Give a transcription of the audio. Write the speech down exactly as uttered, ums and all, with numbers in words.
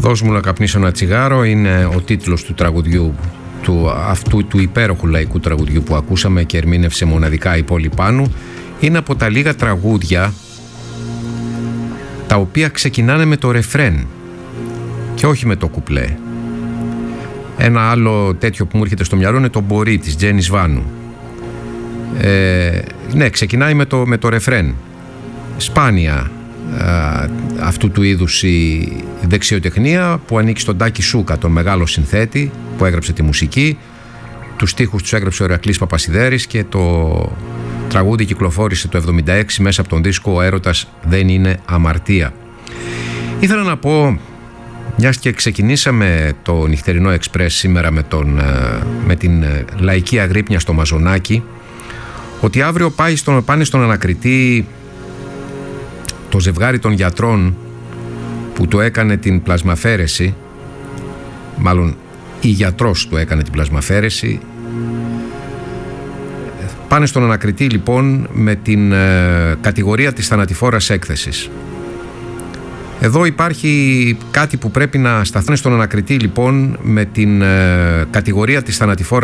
«Δώσ' μου να καπνίσω ένα τσιγάρο» είναι ο τίτλος του τραγουδιού, του, αυτού του υπέροχου λαϊκού τραγουδιού που ακούσαμε και ερμήνευσε μοναδικά η Πόλη Πάνου. Είναι από τα λίγα τραγούδια τα οποία ξεκινάνε με το ρεφρέν και όχι με το κουπλέ. Ένα άλλο τέτοιο που μου έρχεται στο μυαλό είναι το «Μπορεί» της Τζένις Βάνου. Ε, ναι, ξεκινάει με το, με το ρεφρέν. Σπάνια α, αυτού του είδους η δεξιοτεχνία που ανήκει στον Τάκη Σούκα, τον μεγάλο συνθέτη που έγραψε τη μουσική. Τους στίχους τους έγραψε ο Ηρακλής Παπασιδέρης και το τραγούδι κυκλοφόρησε το εβδομήντα έξι μέσα από τον δίσκο «Ο έρωτας δεν είναι αμαρτία». Ήθελα να πω, μιας και ξεκινήσαμε το νυχτερινό εξπρές σήμερα με, τον, με την λαϊκή αγρύπνια στο Μαζονάκι, ότι αύριο πάει στον, πάνε στον ανακριτή το ζευγάρι των γιατρών που του έκανε την πλασμαφέρεση, μάλλον η γιατρός του έκανε την πλασμαφέρεση. Πάνε στον ανακριτή λοιπόν με την ε, κατηγορία της θανατηφόρας έκθεσης. Εδώ υπάρχει κάτι που πρέπει να σταθούν στον ανακριτή λοιπόν με την ε, κατηγορία της θανατηφόρας